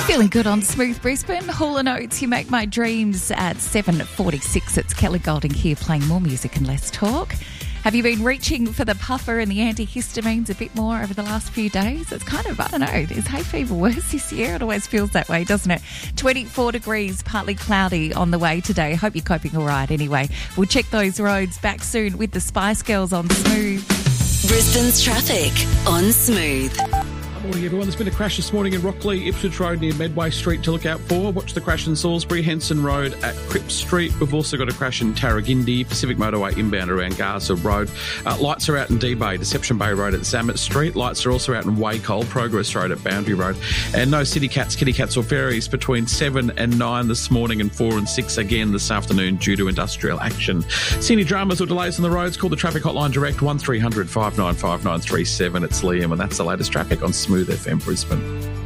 Feeling good on Smooth Brisbane. Hall & Oates, You Make My Dreams at 7:46. It's Kelly Golding here playing more music and less talk. Have you been reaching for the puffer and the antihistamines a bit more over the last few days? It's kind of, I don't know, is hay fever worse this year? It always feels that way, doesn't it? 24 degrees, partly cloudy on the way today. Hope you're coping all right anyway. We'll check those roads back soon with the Spice Girls on Smooth. Brisbane's traffic on Smooth. Morning, everyone. There's been a crash this morning in Rockley, Ipswich Road near Medway Street to look out for. Watch the crash in Salisbury, Henson Road at Cripps Street. We've also got a crash in Tarragindi, Pacific Motorway inbound around Garza Road. Lights are out in D-Bay, Deception Bay Road at Zamet Street. Lights are also out in Wacol, Progress Road at Boundary Road. And no city cats, kitty cats or ferries between 7 and 9 this morning and 4 and 6 again this afternoon due to industrial action. See any dramas or delays on the roads, call the traffic hotline direct 1300 595 937. It's Liam and that's the latest traffic on Smooth FM Brisbane.